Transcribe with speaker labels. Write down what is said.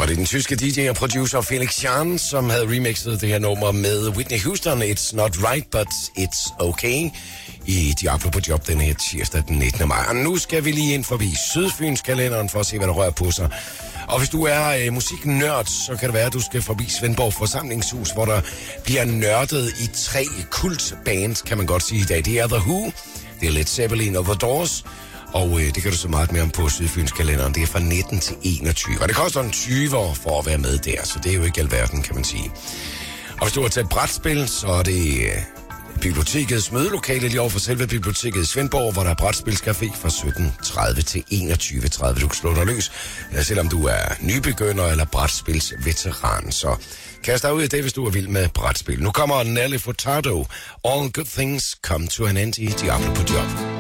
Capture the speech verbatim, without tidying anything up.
Speaker 1: var det den tyske D J og producer Felix Jan, som havde remixet det her nummer med Whitney Houston, It's Not Right, But It's Okay, i Diablo på Job den her tirsdag den nittende maj. Og nu skal vi lige ind forbi Sydfyns kalenderen for at se, hvad der rører på sig. Og hvis du er øh, musiknørd, så kan det være, at du skal forbi Svendborg Forsamlingshus, hvor der bliver nørdet i tre kultbands, kan man godt sige i dag. Det er The Who, det er Led Zeppelin og The Doors, og øh, det kan du så meget mere om på Sydfyns kalenderen. Det er fra nitten til enogtyve, og det koster en tyver for at være med der, så det er jo ikke alverden, kan man sige. Og hvis du har taget brætspil, så er det øh, bibliotekets mødelokale lige over for selve biblioteket i Svendborg, hvor der er brætspilscafé fra sytten tredive til enogtyve tredive. Du kan slå dig løs, selvom du er nybegynder eller brætspilsveteran. Så kast dig ud i det, hvis du er vild med brætspil. Nu kommer Nelly Furtado. All good things come to an end i Diablo på Job.